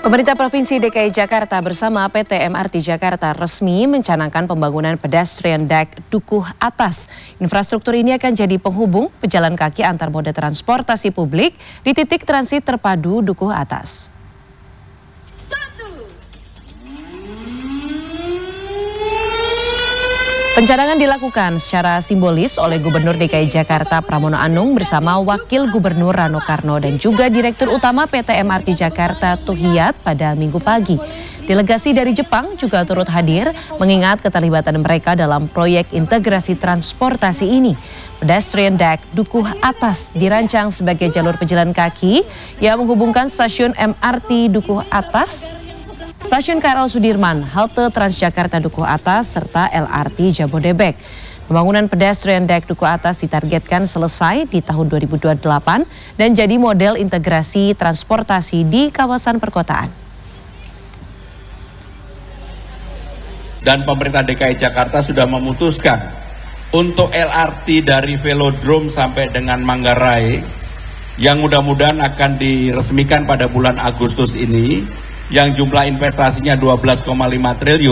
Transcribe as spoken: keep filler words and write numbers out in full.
Pemerintah Provinsi D K I Jakarta bersama P T M R T Jakarta resmi mencanangkan pembangunan pedestrian deck Dukuh Atas. Infrastruktur ini akan jadi penghubung pejalan kaki antar moda transportasi publik di titik transit terpadu Dukuh Atas. Pencanangan dilakukan secara simbolis oleh Gubernur D K I Jakarta Pramono Anung bersama Wakil Gubernur Rano Karno dan juga Direktur Utama P T M R T Jakarta Tuhiyat pada Minggu pagi. Delegasi dari Jepang juga turut hadir mengingat keterlibatan mereka dalam proyek integrasi transportasi ini. Pedestrian deck Dukuh Atas dirancang sebagai jalur pejalan kaki yang menghubungkan stasiun M R T Dukuh Atas, Stasiun K R L Sudirman, halte Transjakarta Dukuh Atas, serta L R T Jabodebek. Pembangunan pedestrian deck Dukuh Atas ditargetkan selesai di tahun dua ribu dua puluh delapan dan jadi model integrasi transportasi di kawasan perkotaan. Dan pemerintah D K I Jakarta sudah memutuskan untuk L R T dari Velodrome sampai dengan Manggarai yang mudah-mudahan akan diresmikan pada bulan Agustus ini, yang jumlah investasinya dua belas koma lima triliun.